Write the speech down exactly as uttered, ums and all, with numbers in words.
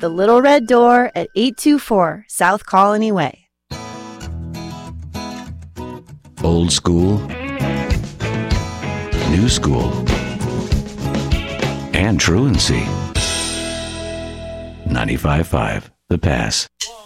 The Little Red Door at eight two four South Colony Way. Old school, new school, and truancy. ninety-five point five The Pass.